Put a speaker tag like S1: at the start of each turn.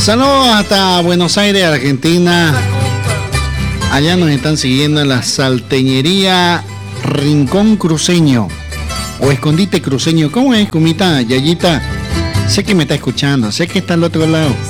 S1: Saludos hasta Buenos Aires, Argentina. Allá nos están siguiendo en la salteñería Rincón Cruceño o Escondite Cruceño. ¿Cómo es, Cumita, Yayita? Sé que me está escuchando, sé que está al otro lado.